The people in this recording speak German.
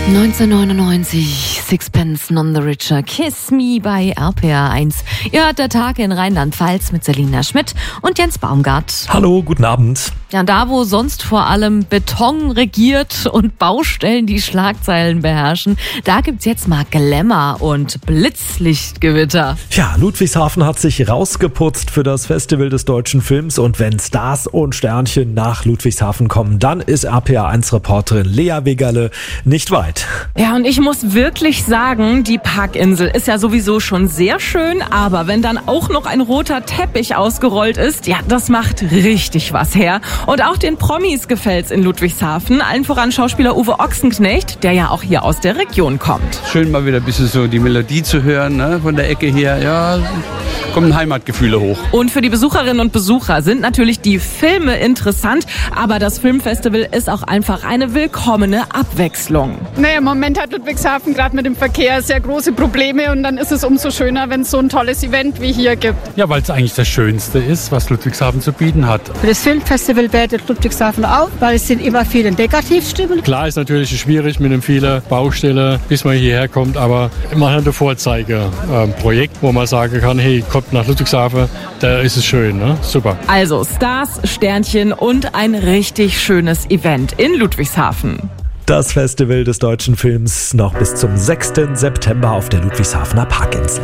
1999, Sixpence None the Richer, Kiss Me bei RPA 1. Ihr hört der Tag in Rheinland-Pfalz mit Selina Schmidt und Jens Baumgart. Hallo, guten Abend. Ja, da wo sonst vor allem Beton regiert und Baustellen die Schlagzeilen beherrschen, da gibt's jetzt mal Glamour und Blitzlichtgewitter. Ja, Ludwigshafen hat sich rausgeputzt für das Festival des deutschen Films und wenn Stars und Sternchen nach Ludwigshafen kommen, dann ist RPA 1 Reporterin Lea Wegerle nicht weit. Ja, und ich muss wirklich sagen, die Parkinsel ist ja sowieso schon sehr schön, aber wenn dann auch noch ein roter Teppich ausgerollt ist, ja, das macht richtig was her. Und auch den Promis gefällt's in Ludwigshafen, allen voran Schauspieler Uwe Ochsenknecht, der ja auch hier aus der Region kommt. Schön mal wieder ein bisschen so die Melodie zu hören, ne, von der Ecke her, ja, kommen Heimatgefühle hoch. Und für die Besucherinnen und Besucher sind natürlich die Filme interessant, aber das Filmfestival ist auch einfach eine willkommene Abwechslung. Naja, im Moment hat Ludwigshafen gerade mit dem Verkehr sehr große Probleme und dann ist es umso schöner, wenn es so ein tolles Event wie hier gibt. Ja, weil es eigentlich das Schönste ist, was Ludwigshafen zu bieten hat. Für das Filmfestival wertet Ludwigshafen auf, weil es sind immer viele Negativstimmen. Klar ist natürlich schwierig mit den vielen Baustellen, bis man hierher kommt, aber immerhin ein Vorzeigeprojekt, wo man sagen kann, hey, kommt nach Ludwigshafen, da ist es schön, ne? Super. Also Stars, Sternchen und ein richtig schönes Event in Ludwigshafen. Das Festival des deutschen Films noch bis zum 6. September auf der Ludwigshafener Parkinsel.